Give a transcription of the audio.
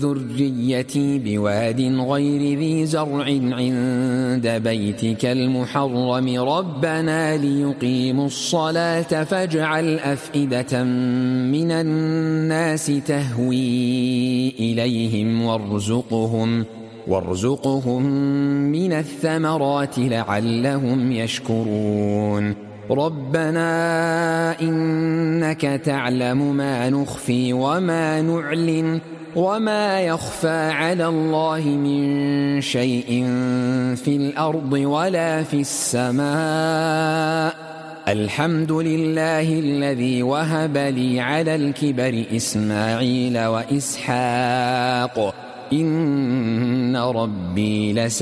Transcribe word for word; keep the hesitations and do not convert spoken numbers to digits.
ذريتي بواد غير ذي زرع عند بيتك المحرم ربنا ليقيموا الصلاة فاجعل أفئدة من الناس تهوي إليهم وارزقهم وارزقهم من الثمرات لعلهم يشكرون ربنا إنك تعلم ما نخفي وما نعلن وما يخفى على الله من شيء في الأرض ولا في السماء الحمد لله الذي وهب لي على الكبر إسماعيل وإسحاق إن ربي لسميع